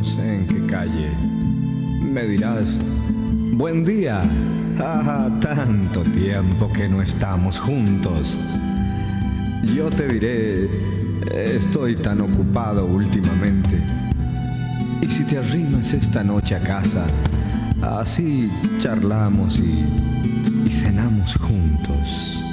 no sé en qué calle. Me dirás, buen día. Ah, tanto tiempo que no estamos juntos. Yo te diré, estoy tan ocupado últimamente. Y si te arrimas esta noche a casa, así charlamos y cenamos juntos.